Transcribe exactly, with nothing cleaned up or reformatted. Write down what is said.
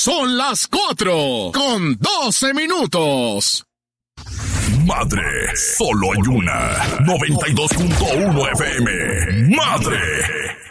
Son las cuatro con doce minutos. Madre, solo hay una. noventa y dos punto uno F M. Madre.